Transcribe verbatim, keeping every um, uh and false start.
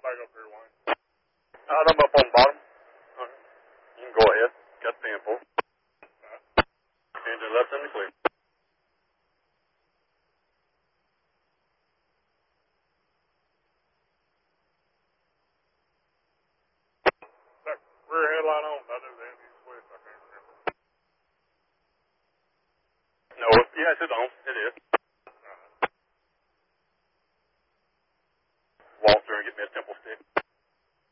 back up here, Wayne. Uh, I'm up on the bottom. Okay. You can go ahead. Got the ten four. Engine left in the clear. That rear headlight on, I knew that. East west, I can't remember. No, yes, it's on.